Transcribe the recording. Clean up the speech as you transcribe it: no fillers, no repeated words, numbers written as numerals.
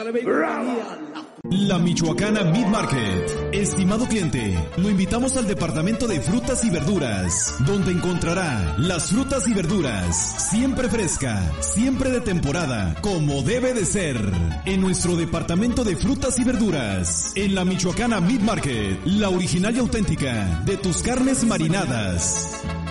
La Michoacana Meat Market. Estimado cliente, lo invitamos al departamento de frutas y verduras, donde encontrará las frutas y verduras siempre fresca, siempre de temporada, como debe de ser. En nuestro departamento de frutas y verduras, en la Michoacana Meat Market, la original y auténtica de tus carnes marinadas.